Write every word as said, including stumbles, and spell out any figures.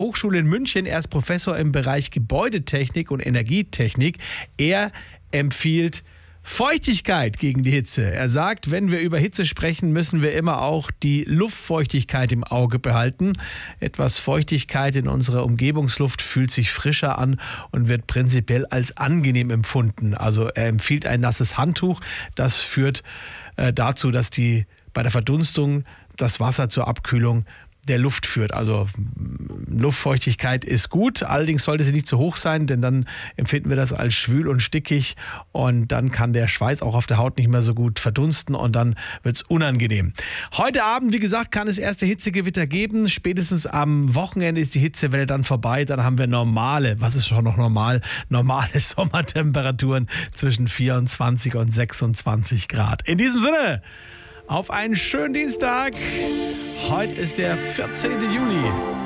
Hochschule in München. Er ist Professor im Bereich Gebäudetechnik und Energietechnik. Er empfiehlt Feuchtigkeit gegen die Hitze. Er sagt, wenn wir über Hitze sprechen, müssen wir immer auch die Luftfeuchtigkeit im Auge behalten. Etwas Feuchtigkeit in unserer Umgebungsluft fühlt sich frischer an und wird prinzipiell als angenehm empfunden. Also er empfiehlt ein nasses Handtuch. Das führt äh, dazu, dass die bei der Verdunstung das Wasser zur Abkühlung der Luft führt. Also Luftfeuchtigkeit ist gut, allerdings sollte sie nicht zu hoch sein, denn dann empfinden wir das als schwül und stickig und dann kann der Schweiß auch auf der Haut nicht mehr so gut verdunsten und dann wird es unangenehm. Heute Abend, wie gesagt, kann es erste Hitzegewitter geben. Spätestens am Wochenende ist die Hitzewelle dann vorbei. Dann haben wir normale, was ist schon noch normal, normale Sommertemperaturen zwischen vierundzwanzig und sechsundzwanzig Grad. In diesem Sinne, auf einen schönen Dienstag. Heute ist der vierzehnten Juli.